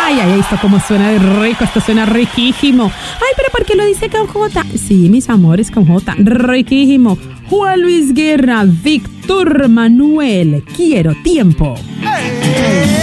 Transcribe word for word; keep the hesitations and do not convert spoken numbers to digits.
Ay, ay, ay, esto como suena de rico, esto suena riquísimo. Ay, pero ¿por qué lo dice con J? Sí, mis amores, con J, riquísimo. Juan Luis Guerra, Víctor Manuel, quiero tiempo.